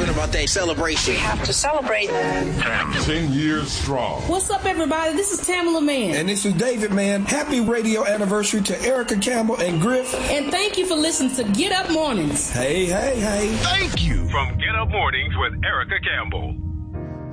talking about that celebration. We have to celebrate. 10 years strong. What's up, everybody? This is Tamala Man. And this is David, man. Happy radio anniversary to Erica Campbell and Griff. And thank you for listening to Get Up Mornings. Hey, hey, hey. Thank you. From Get Up Mornings with Erica Campbell.